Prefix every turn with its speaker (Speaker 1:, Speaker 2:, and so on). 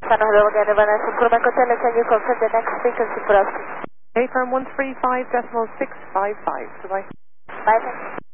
Speaker 1: San hello again, Vanessa Kurmak Hotel, can you confirm the next frequency for us?
Speaker 2: A firm 135.655. Goodbye.
Speaker 1: Bye.